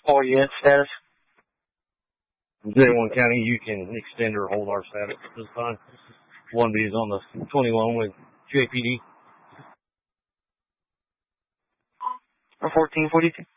All unit status. 01 County, you can extend or hold our status at this time. 1B is on the 21 with JPD. 1442.